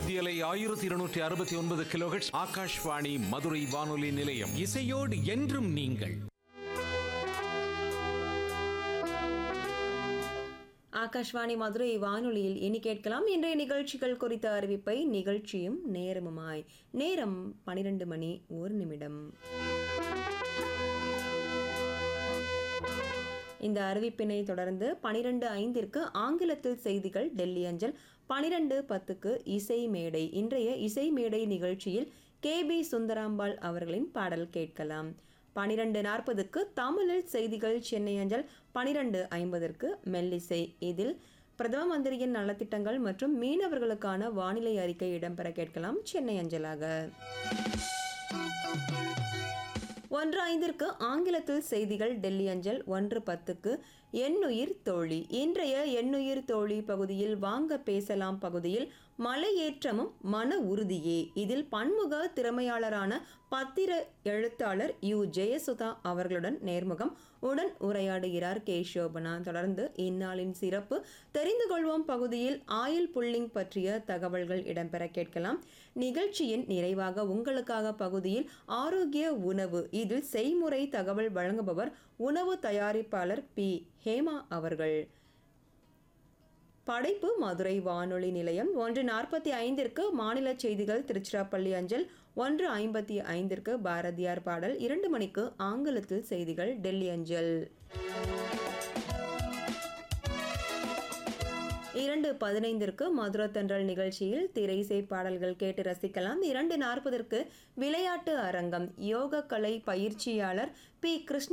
மத்தியலை 1269 கிலோஹெர்ட்ஸ் ஆகாஷ்வாணி மதுரை வானொலி நிலையம். இசையோடு என்றும் நீங்கள். ஆகாஷ்வாணி மதுரை வானொலியில் இனி கேட்கலாம் இன்றைய நிகழ்ச்சிகள் குறித்த அறிவிப்பை. நிகழ்ச்சியும் நேரமுமாய். நேரம் 12 மணி 1 நிமிடம். இந்த அறிவிப்பினை தொடர்ந்து 12:05 ஆங்கிலத்தில் செய்திகள் டெல்லி அஞ்சல். 12:10 இசை மேடை. இன்றைய இசை மேடை நிகழ்ச்சியில் KB சுந்தராம்பாள் அவர்களின் பாடல் கேட்கலாம். 12:40 தமிழில் செய்திகள் சென்னை அஞ்சல். 12:50 மெல்லிசை. இதில் பிரதம மந்திரியின் நலத்திட்டங்கள் மற்றும் மீனவர்களுக்கான வானிலை அறிக்கை இடம்பெற கேட்கலாம் சென்னை அஞ்சலாக. 1:05 ஆங்கிலத்தில் செய்திகள் டெல்லி அஞ்சல். 1:10 எண்ணுயிர் தோழி. இன்றைய எண்ணுயிர் தோழி பகுதியில் வாங்க பேசலாம் பகுதியில் மலையேற்றமும் மன உறுதியே. இதில் பன்முக திறமையாளரான பத்திர எழுத்தாளர் யு ஜெயசுதா அவர்களுடன் நேர்முகம். உடன் உரையாடுகிறார் கே சோபனா. தொடர்ந்து இந்நாளின் சிறப்பு தெரிந்து கொள்வோம் பகுதியில் ஆயில் புல்லிங் பற்றிய தகவல்கள் இடம்பெற கேட்கலாம். நிகழ்ச்சியின் நிறைவாக உங்களுக்காக பகுதியில் ஆரோக்கிய உணவு. இதில் செய்முறை தகவல் வழங்குபவர் உணவு தயாரிப்பாளர் பி ஹேமா அவர்கள். படைப்பு மதுரை வானொலி நிலையம். 1:45 மாநில செய்திகள் திருச்சிராப்பள்ளி அஞ்சல். 1:55 பாரதியார் பாடல். 2 மணிக்கு ஆங்கிலத்தில் செய்திகள் டெல்லி அஞ்சல். 2:15 மதுரை தென்றல் நிகழ்ச்சியில் திரைசை பாடல்கள் கேட்டு ரசிக்கலாம். 2:40 விளையாட்டு அரங்கம். யோக கலை பயிற்சியாளர் பி கிருஷ்ண